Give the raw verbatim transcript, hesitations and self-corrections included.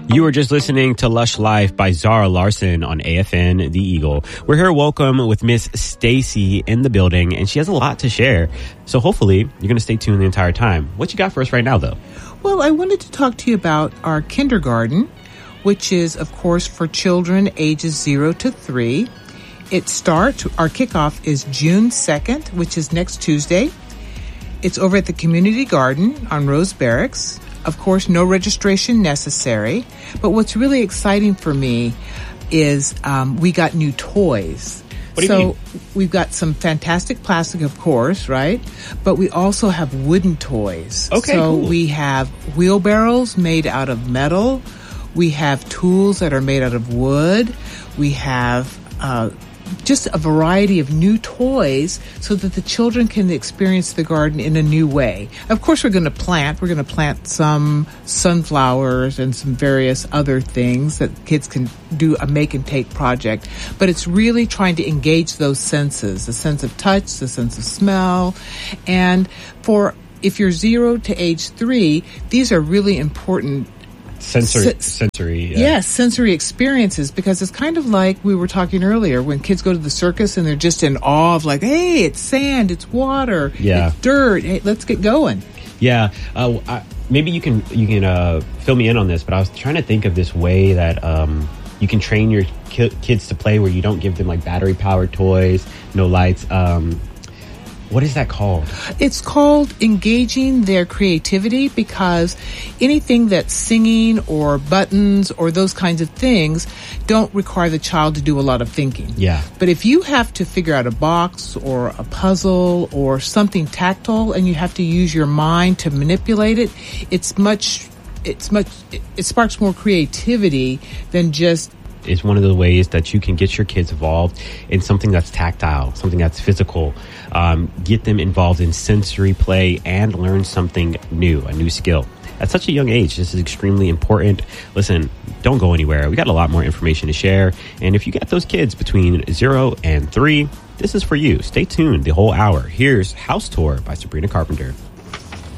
You were just listening to Lush Life by Zara Larson on A F N The Eagle. We're here welcome with Miss Stacy in the building, and she has a lot to share. So hopefully you're going to stay tuned the entire time. What you got for us right now, though? Well, I wanted to talk to you about our kindergarten, which is, of course, for children ages zero to three. It starts, our kickoff is June second, which is next Tuesday. It's over at the Community Garden on Rose Barracks. Of course, no registration necessary. But what's really exciting for me is um, we got new toys. What do you so mean? We've got some fantastic plastic, of course, right? But we also have wooden toys. Okay, So cool. we have wheelbarrows made out of metal. We have tools that are made out of wood. We have uh, just a variety of new toys so that the children can experience the garden in a new way. Of course, we're going to plant. We're going to plant some sunflowers and some various other things that kids can do a make and take project. But it's really trying to engage those senses, the sense of touch, the sense of smell. And for if you're zero to age three, these are really important Sensory, Se- sensory. Yeah. Yes, sensory experiences, because it's kind of like we were talking earlier when kids go to the circus and they're just in awe of like, hey, it's sand, it's water, Yeah. it's dirt. Hey, let's get going. Yeah, uh, I, maybe you can you can uh, fill me in on this, but I was trying to think of this way that um, you can train your ki- kids to play, where you don't give them like battery powered toys, no lights. Um, what is that called? It's called engaging their creativity, because anything that's singing or buttons or those kinds of things don't require the child to do a lot of thinking. Yeah. But if you have to figure out a box or a puzzle or something tactile and you have to use your mind to manipulate it, it's much, it's much, it, it sparks more creativity than just Is one of the ways that you can get your kids involved in something that's tactile, something that's physical, um, get them involved in sensory play and learn something new, a new skill. At such a young age, this is extremely important. Listen, don't go anywhere. We got a lot more information to share. And if you got those kids between zero and three, this is for you. Stay tuned the whole hour. Here's House Tour by Sabrina Carpenter.